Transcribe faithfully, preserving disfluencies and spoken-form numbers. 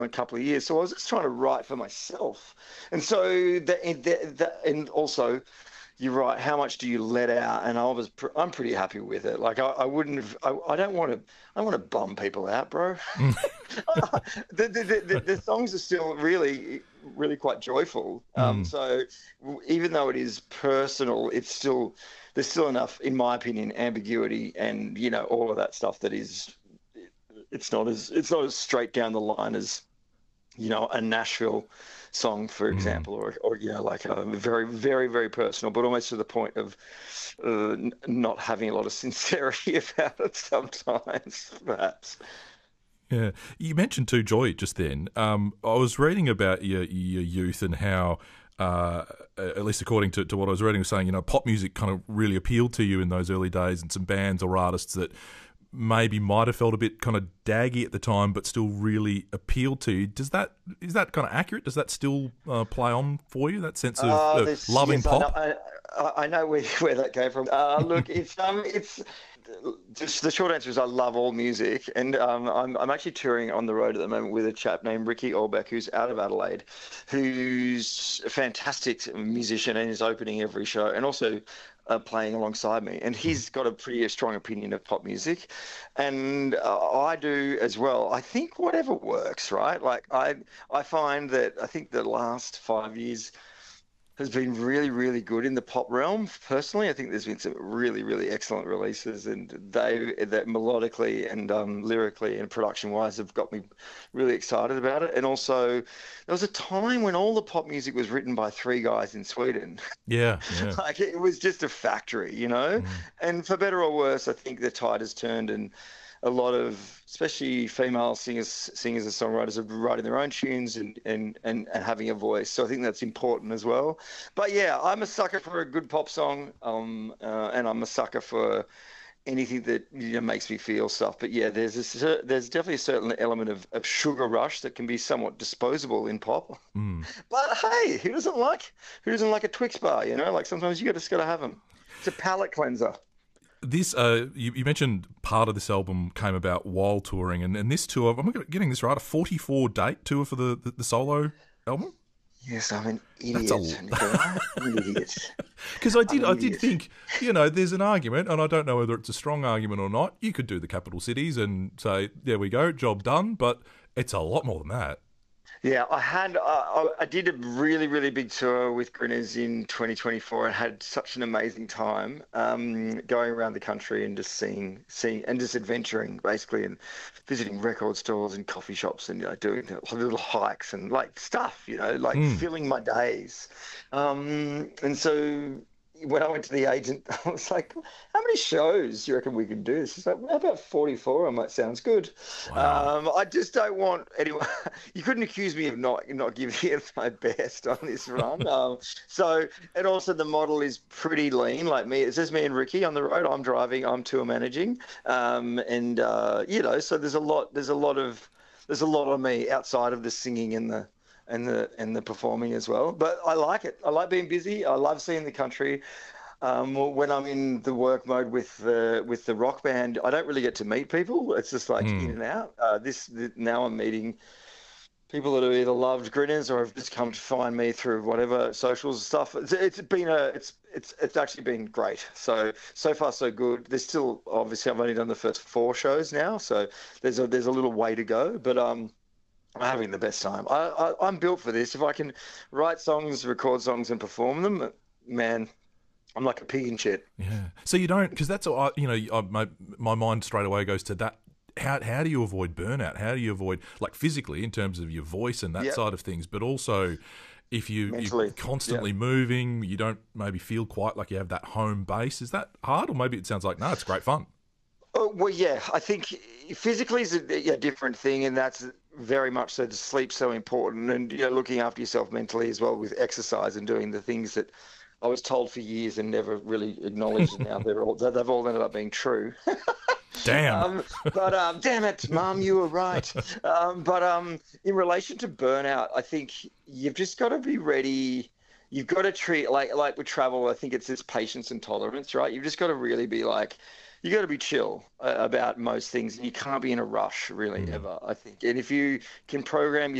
a couple of years. So I was just trying to write for myself. And so that, that, that and also you're right. How much do you let out? And I was, pr I'm pretty happy with it. Like I, I wouldn't have, I, I don't want to, I don't want to bum people out, bro. the, the, the, the songs are still really, really quite joyful. Um, Mm. so even though it is personal, it's still, there's still enough, in my opinion, ambiguity and, you know, all of that stuff that is, it's not as, it's not as straight down the line as, you know, a Nashville song, for Mm. example, or, or you know, like a very, very, very personal, but almost to the point of uh, not having a lot of sincerity about it sometimes, perhaps. Yeah, you mentioned too Joy just then. Um, I was reading about your your youth and how, uh, at least according to, to what I was reading, was saying you know pop music kind of really appealed to you in those early days, and some bands or artists that maybe might have felt a bit kind of daggy at the time, but still really appealed to you. Does that is that kind of accurate? Does that still uh, play on for you? That sense of Uh, uh, this, loving yes, I know, pop? I, I I know where, where that came from. Uh, look, it's um, it's just the short answer is I love all music, and um, I'm I'm actually touring on the road at the moment with a chap named Ricky Olbeck, who's out of Adelaide, who's a fantastic musician and is opening every show, and also uh, playing alongside me. And he's got a pretty strong opinion of pop music, and uh, I do as well. I think whatever works, right? Like I I find that I think the last five years has been really, really good in the pop realm. Personally, I think there's been some really, really excellent releases, and they that melodically and um, lyrically and production-wise have got me really excited about it. And also, there was a time when all the pop music was written by three guys in Sweden. Yeah, yeah. Like it was just a factory, you know. Mm. And for better or worse, I think the tide has turned, and a lot of, especially female singers, singers and songwriters, are writing their own tunes and, and, and, and having a voice. So I think that's important as well. But yeah, I'm a sucker for a good pop song, um, uh, and I'm a sucker for anything that you know makes me feel stuff. But yeah, there's a, cer- there's definitely a certain element of, of sugar rush that can be somewhat disposable in pop. Mm. But hey, who doesn't like who doesn't like a Twix bar? You know, like sometimes you got just got to have them. It's a palate cleanser. This, uh, you, you mentioned part of this album came about while touring, and, and this tour, am I getting this right? A forty-four date tour for the, the, the solo album? Yes, I'm an That's a idiot, Nicola. I'm an idiot. Because I I'm did, an I did idiot. think, you know, there's an argument, and I don't know whether it's a strong argument or not. You could do the capital cities and say, there we go, job done, but it's a lot more than that. Yeah, I had uh, I I did a really really big tour with Grinners in twenty twenty-four and had such an amazing time um, going around the country and just seeing seeing and just adventuring basically and visiting record stores and coffee shops and you know doing little hikes and like stuff you know like Mm. filling my days. Um, and so when I went to the agent, I was like, "How many shows do you reckon we could do?" She's like, "How about forty-four?" I'm like, "Sounds good." Wow. Um, I just don't want anyone. You couldn't accuse me of not not giving it my best on this run. Um, so, and also the model is pretty lean. Like me, it's just me and Ricky on the road. I'm driving. I'm tour managing. Um, and uh, you know, so there's a lot. There's a lot of there's a lot of me outside of the singing and the and the and the performing as well. But I like it. I like being busy. I love seeing the country. Um, well, when I'm in the work mode with the with the rock band, I don't really get to meet people. It's just like in Mm. and out. Uh, this th now I'm meeting people that have either loved Grinners or have just come to find me through whatever socials and stuff. It's, it's been a it's it's it's actually been great. So so far so good. There's still obviously I've only done the first four shows now, so there's a there's a little way to go. But um. I'm having the best time. I, I, I'm built for this. If I can write songs, record songs, and perform them, man, I'm like a pig in shit. Yeah. So you don't, because that's, all I- you know, I, my, my mind straight away goes to that. How, how do you avoid burnout? How do you avoid, like physically in terms of your voice and that Yep. side of things, but also if you, you're Mentally. constantly Yep. moving, you don't maybe feel quite like you have that home base. Is that hard? Or maybe it sounds like, no, it's great fun. Oh, well, yeah, I think physically is a, a different thing, and that's very much so. The sleep's so important, and you know, looking after yourself mentally as well with exercise and doing the things that I was told for years and never really acknowledged. And now they're all they've all ended up being true. Damn. Um, but um, damn it, Mum, you were right. Um, but um, in relation to burnout, I think you've just got to be ready. you've got to treat like like with travel. I think it's this patience and tolerance, right? You've just got to really be like, you got to be chill uh, about most things, and you can't be in a rush really Mm. ever. I think, and if you can program